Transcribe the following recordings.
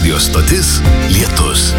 Radio stotis Lietus.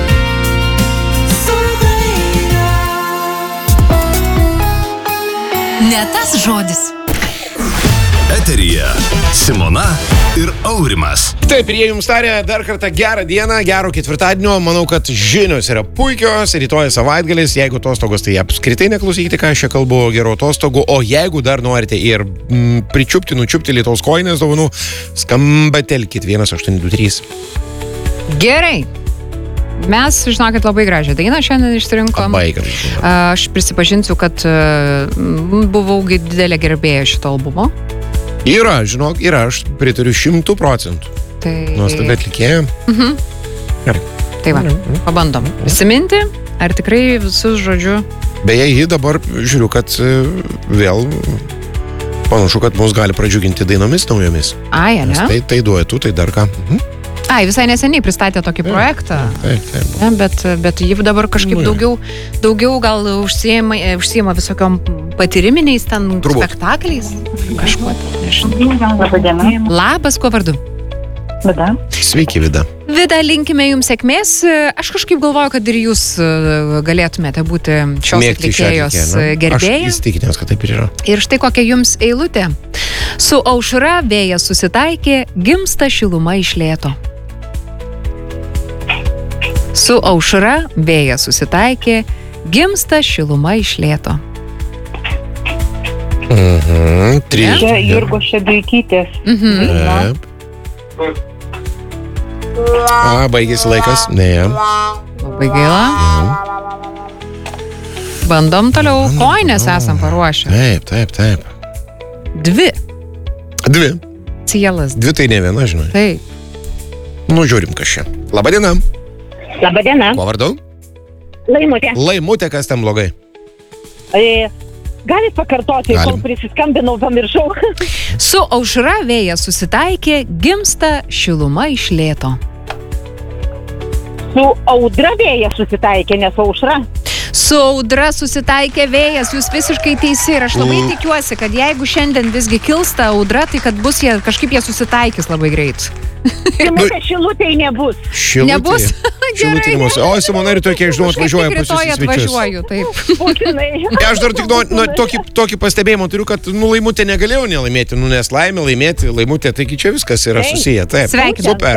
Ne tas žodis. Eteryje Simona ir Aurimas. Taip, ir jie jums tarė dar kartą gerą dieną, gero ketvirtadienio. Manau, kad žinios yra puikios. Rytoj savaitgalis, jeigu atostogos, tai apskritai neklausykite, ką aš čia kalbu, gerų atostogų. O jeigu dar norite ir pričiupti, nučiupti Lietuvos kojinės dovanų, skambatelkit 1823. Gerai. Mes, žinokit, labai gražią dainą šiandien išsirinkom. Labai gražiai. Aš prisipažinsiu, kad buvau didelė gerbėja šito albumo. Yra, žinok, yra, aš pritariu 100%. Tai... Nuostabi atlikėja. Gerai. Tai va, pabandom prisiminti, ar tikrai visus žodžiu. Beje, ji dabar žiūriu, kad vėl panašu, kad mus gali pradžiuginti dainomis naujomis. Ai, ne? Nes tai duetu, tai dar ką. Ai, visai neseniai pristatė tokį projektą. Taip. Ne, bet ji dabar kažkaip daugiau gal užsiema visokiom patyriminiais ten spektakliais. Kažkuo, nežinau. Labadiena. Labas, kuo vardu? Vida. Sveiki, Vida. Vida, linkime jums sėkmės. Aš kažkaip galvoju, kad ir jūs galėtumėte būti šios atlikėjos gerbėjai. Aš įstikinęs, kad taip ir yra. Ir štai kokia jums eilutė. Su aušra vėjas susitaikė, gimsta šiluma iš lėto. Su aušra vėjas susitaikė, gimsta šiluma iš lėto. Čia Jurgos Šeduikytės. Taip. Baigėsi laikas. Ne. Labai gaila. Bandom toliau. Kojinės esam paruošę. Taip. Dvi. Dvi tai ne viena, žinai. Taip. Žiūrim, kas čia. Labadiena. Labadiena. Kuo vardu? Laimutė. Laimutė, kas ten blogai? Galit pakartoti, kol prisiskambinau, pamiršau. Su aušra vėjas susitaikė, gimsta šiluma iš lėto. Su audra vėjas susitaikė, nes aušra. Su audra susitaikė vėjas, jūs visiškai teisi ir aš labai tikiuosi, kad jeigu šiandien visgi kilsta audra, tai kad bus kažkaip jie susitaikys labai greit. Simutė, šilutėj nebus. Nebus? Šilutėj nebus. O, Simona, rytoj, kiek žinau, atvažiuoja pas jūs į svečius. Atvažiuoju, taip. Būtinai. Aš dar tik tokį pastebėjimą turiu, kad Laimutė negalėjau nelaimėti, nes laimė laimėti Laimutė, taigi čia viskas yra susiję. Taip. Sveikinu. Super.